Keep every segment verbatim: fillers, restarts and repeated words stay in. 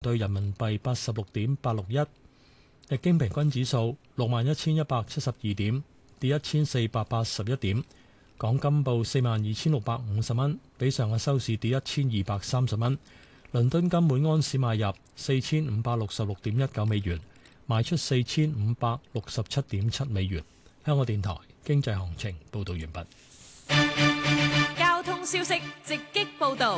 對人民幣八十六點八六一。日經平均指數六萬一千一百七十二點，跌一千四百八十一點。港金報四萬二千六百五十蚊，比上日收市跌一千二百三十蚊。倫敦金每安士買入四千五百六十六點一九美元，賣出四千五百六十七點七美元。香港電台經濟行情報道完畢。 交通消息直擊報道。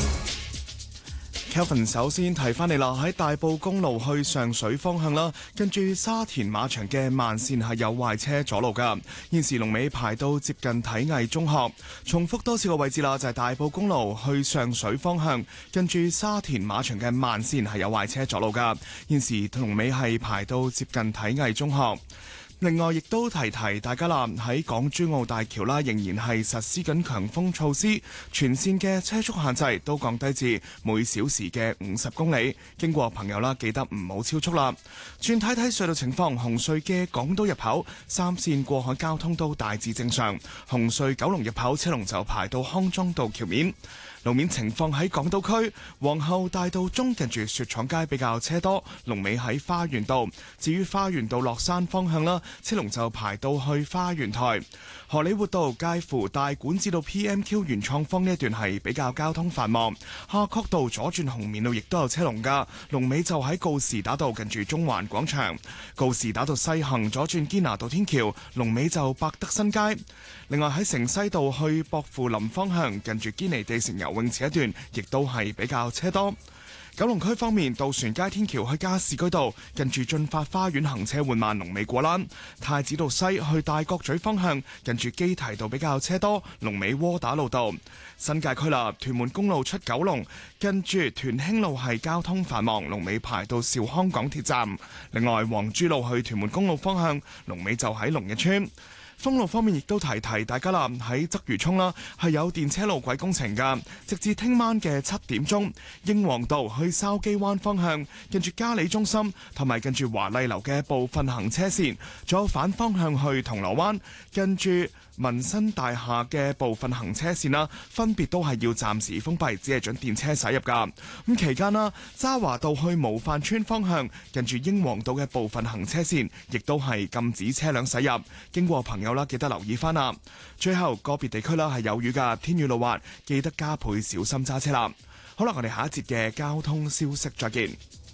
Kelvin 首先提翻你啦，喺大埔公路去上水方向啦，跟住沙田馬場嘅慢線係有壞車阻路噶，現時龍尾排到接近體藝中學。重複多次個位置啦，就係大埔公路去上水方向，跟住沙田馬場嘅慢線係有壞車阻路噶，現時龍尾係排到接近體藝中學。另外，亦都提提大家啦，喺港珠澳大橋啦，仍然係實施緊強風措施，全線嘅車速限制都降低至每小時嘅五十公里。經過朋友啦，記得唔好超速啦。轉睇睇隧道情況，紅隧嘅港島入口三線過海交通都大致正常，紅隧九龍入口車龍就排到康莊道橋面。路面情況喺港島區皇后大道中近住雪廠街比較車多，龍尾喺花園道。至於花園道落山方向啦，車龍就排到去花園台。荷里活道介乎大館至到 P M Q 原創方呢一段係比較交通繁忙。夏慤道左轉紅棉路亦都有車龍噶，龍尾就喺告士打道近住中環廣場。告士打道西行左轉堅拿道天橋，龍尾就百德新街。另外喺城西道去薄扶林方向近住堅尼地城游泳池一段，亦都係比較車多。九龍區方面，渡船街天橋去加士居道近住駿發花園行車緩慢，龍尾果欄；太子道西去大角咀方向近住基堤道比較車多，龍尾窩打老道。新界區啦，屯門公路出九龍近住屯興路係交通繁忙，龍尾排到兆康港鐵站。另外，黃珠路去屯門公路方向龍尾就喺龍日村。封路方面亦都提提大家啦，喺鰂魚涌啦係有電車路軌工程噶，直至聽晚嘅七點鐘，英皇道去筲箕灣方向，近住嘉里中心同埋近住華麗樓嘅部分行車線，仲有反方向去銅鑼灣，近住民生大廈嘅部分行車線啦，分別都係要暫時封閉，只係准電車駛入噶。咁期間啦，渣華道去模範村方向，近住英皇道嘅部分行車線，亦都係禁止車輛駛入。經過朋友啦，記得留意翻啦。最後個別地區啦係有雨噶，天雨路滑，記得加倍小心揸車啦。好啦，我哋下一節嘅交通消息再見。